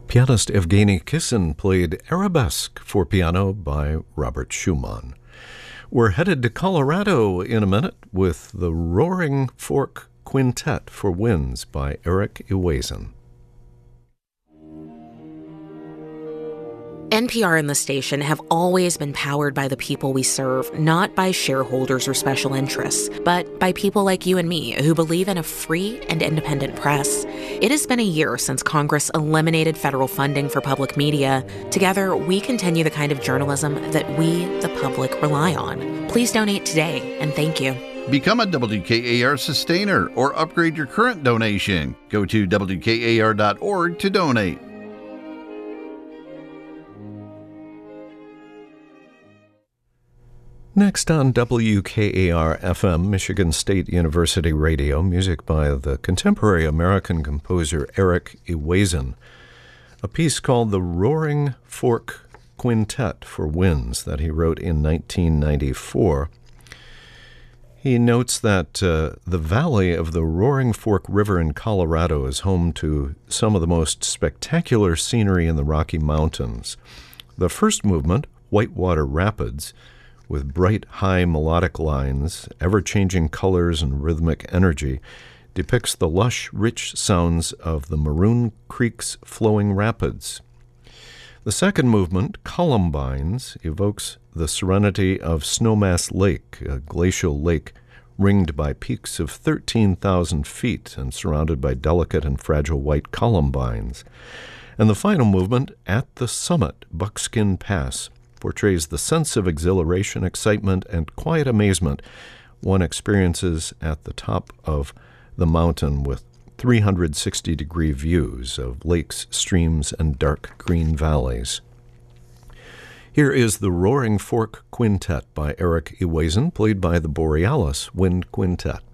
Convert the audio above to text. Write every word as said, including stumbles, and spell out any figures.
Pianist Evgeny Kissin played Arabesque for piano by Robert Schumann. We're headed to Colorado in a minute with the Roaring Fork Quintet for Winds by Eric Ewason. N P R and the station have always been powered by the people we serve, not by shareholders or special interests, but by people like you and me who believe in a free and independent press. It has been a year since Congress eliminated federal funding for public media. Together, we continue the kind of journalism that we, the public, rely on. Please donate today, and thank you. Become a W K A R sustainer or upgrade your current donation. Go to W K A R dot org to donate. Next on W K A R F M, Michigan State University Radio, music by the contemporary American composer Eric Ewason, a piece called The Roaring Fork Quintet for Winds that he wrote in nineteen ninety-four. He notes that uh, the valley of the Roaring Fork River in Colorado is home to some of the most spectacular scenery in the Rocky Mountains. The first movement, Whitewater Rapids, with bright, high melodic lines, ever-changing colors, and rhythmic energy, depicts the lush, rich sounds of the Maroon Creek's flowing rapids. The second movement, Columbines, evokes the serenity of Snowmass Lake, a glacial lake ringed by peaks of thirteen thousand feet and surrounded by delicate and fragile white columbines. And the final movement, At the Summit, Buckskin Pass, portrays the sense of exhilaration, excitement, and quiet amazement one experiences at the top of the mountain with three hundred sixty degree views of lakes, streams, and dark green valleys. Here is the Roaring Fork Quintet by Eric Ewason, played by the Borealis Wind Quintet.